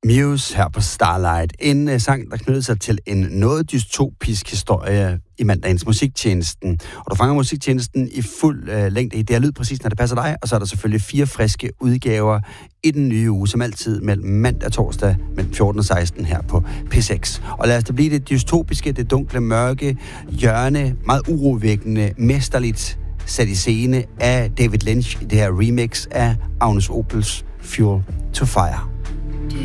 Muse her på Starlight. En sang, der knyttede sig til en noget dystopisk historie i mandagens Musiktjenesten. Og du fanger Musiktjenesten i fuld længde i det her lyd, præcis når det passer dig. Og så er der selvfølgelig 4 friske udgaver i den nye uge, som altid mellem mandag og torsdag mellem 14 og 16 her på P6. Og lad os da blive det dystopiske, det dunkle, mørke hjørne, meget urovækkende, mesterligt sat i scene af David Lynch i det her remix af Agnes Opels Fuel to Fire.